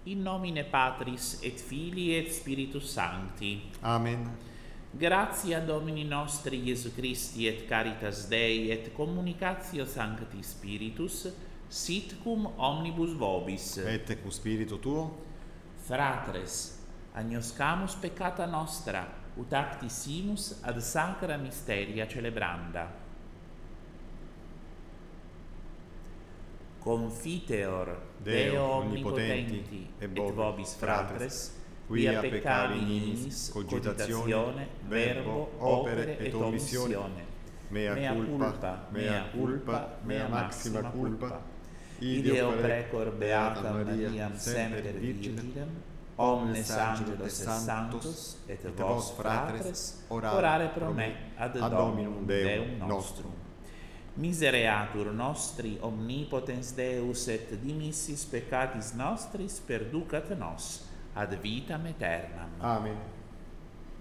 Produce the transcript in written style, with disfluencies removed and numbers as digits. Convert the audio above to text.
In nomine Patris et Filii et Spiritus Sancti. Amen. Gratia Domini nostri Iesu Christi et caritas Dei et communicatio Sancti Spiritus sit cum omnibus vobis. Et cum spiritu tuo. Fratres, agnoscamus peccata nostra, ut acti simus ad sacra mysteria celebranda. Confiteor Deo omnipotenti et vobis fratres, via peccari niminis, cogitatione, verbo, opere et omissione. Mea culpa, mea maxima culpa. Ideo precor beata Mariam semper Virginem, omnes angelos et sanctos, et vos fratres, orare pro me ad Dominum Deum nostrum. Misereatur nostri omnipotens Deus et dimissis peccatis nostris perducat nos ad vitam aeternam. Amen.